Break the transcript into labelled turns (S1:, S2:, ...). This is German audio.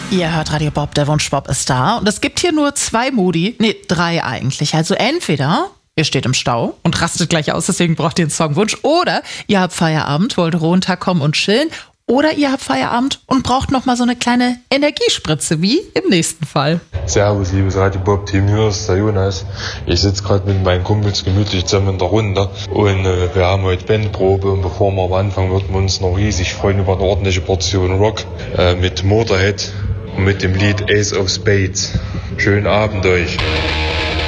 S1: Ihr hört Radio Bob, der Wunschbob ist da. Und es gibt hier nur 2 Modi, 3 eigentlich. Also entweder ihr steht im Stau und rastet gleich aus, deswegen braucht ihr einen Songwunsch. Oder ihr habt Feierabend, wollt runterkommen und chillen. Oder ihr habt Feierabend und braucht nochmal so eine kleine Energiespritze, wie im nächsten Fall.
S2: Servus, liebes Radio Bob Team, hier ist der Jonas. Ich sitze gerade mit meinen Kumpels gemütlich zusammen in der Runde und wir haben heute Bandprobe und bevor wir am Anfang würden wir uns noch riesig freuen über eine ordentliche Portion Rock mit Motorhead und mit dem Lied Ace of Spades. Schönen Abend euch.